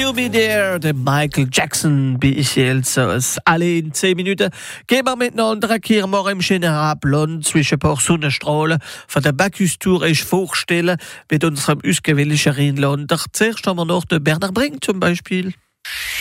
You Be There, der Michael Jackson, wie ich jetzt alle in 10 Minuten. Gehen wir miteinander hier morgen im Generalplan zwischen ein paar Sonnenstrahlen von der Bacchus-Tour ich vorstellen mit unserem ausgewählten Rheinländer. Zuerst haben wir noch den Bernhard Brink zum Beispiel.